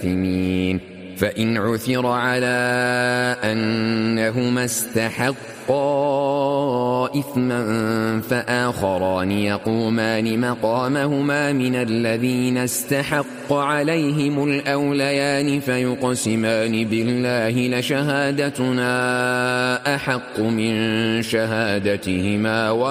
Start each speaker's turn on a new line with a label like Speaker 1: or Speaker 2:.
Speaker 1: آثمين. فإن عثر على أنهما استحقا إثما فآخران يقومان مقامهما من الذين استحق عليهم الأوليان فيقسمان بالله لشهادتنا أحق من شهادتهما